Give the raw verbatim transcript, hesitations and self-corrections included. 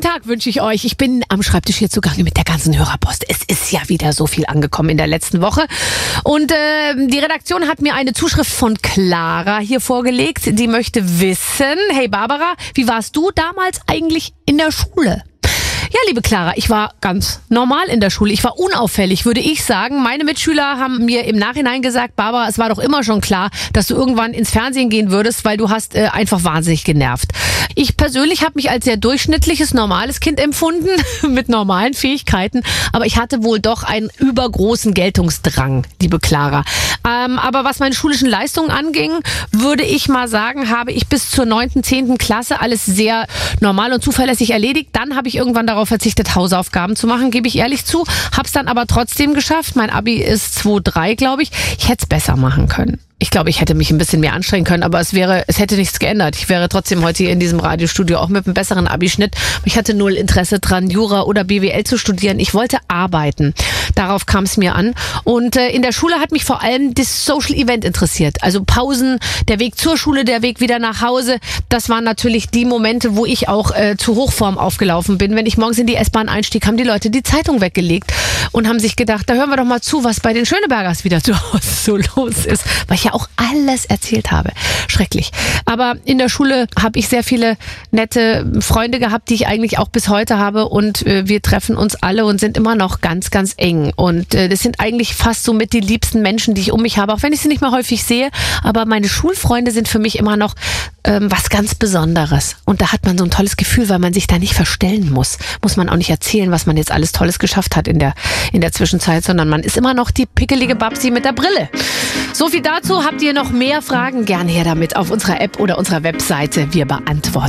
Tag wünsche ich euch. Ich bin am Schreibtisch hier zugange mit der ganzen Hörerpost. Es ist ja wieder so viel angekommen in der letzten Woche. Und äh, die Redaktion hat mir eine Zuschrift von Clara hier vorgelegt. Die möchte wissen, hey Barbara, wie warst du damals eigentlich in der Schule? Ja, liebe Clara, ich war ganz normal in der Schule. Ich war unauffällig, würde ich sagen. Meine Mitschüler haben mir im Nachhinein gesagt, Barbara, es war doch immer schon klar, dass du irgendwann ins Fernsehen gehen würdest, weil du hast äh, einfach wahnsinnig genervt. Ich persönlich habe mich als sehr durchschnittliches, normales Kind empfunden, mit normalen Fähigkeiten. Aber ich hatte wohl doch einen übergroßen Geltungsdrang, liebe Clara. Ähm, aber was meine schulischen Leistungen anging, würde ich mal sagen, habe ich bis zur neunten, zehnten Klasse alles sehr normal und zuverlässig erledigt. Dann habe ich irgendwann darauf verzichtet, Hausaufgaben zu machen, gebe ich ehrlich zu. Hab's dann aber trotzdem geschafft. Mein Abi ist zwei Komma drei, glaube ich. Ich hätte es besser machen können. Ich glaube, ich hätte mich ein bisschen mehr anstrengen können, aber es wäre, es hätte nichts geändert. Ich wäre trotzdem heute hier in diesem Radiostudio auch mit einem besseren Abischnitt. Ich hatte null Interesse dran, Jura oder B W L zu studieren. Ich wollte arbeiten. Darauf kam es mir an. Und äh, in der Schule hat mich vor allem das Social Event interessiert. Also Pausen, der Weg zur Schule, der Weg wieder nach Hause. Das waren natürlich die Momente, wo ich auch äh, zu Hochform aufgelaufen bin. Wenn ich morgens in die S-Bahn einstieg, haben die Leute die Zeitung weggelegt und haben sich gedacht, da hören wir doch mal zu, was bei den Schönebergers wieder zu Hause so los ist. Weil ich ja auch alles erzählt habe. Schrecklich. Aber in der Schule habe ich sehr viele nette Freunde gehabt, die ich eigentlich auch bis heute habe. Und äh, wir treffen uns alle und sind immer noch ganz, ganz eng. Und äh, das sind eigentlich fast so mit die liebsten Menschen, die ich um mich habe, auch wenn ich sie nicht mehr häufig sehe. Aber meine Schulfreunde sind für mich immer noch ähm, was ganz Besonderes. Und da hat man so ein tolles Gefühl, weil man sich da nicht verstellen muss. Muss man auch nicht erzählen, was man jetzt alles Tolles geschafft hat in der, in der Zwischenzeit, sondern man ist immer noch die pickelige Babsi mit der Brille. So viel dazu. Habt ihr noch mehr Fragen? Gerne her damit auf unserer App oder unserer Webseite. Wir beantworten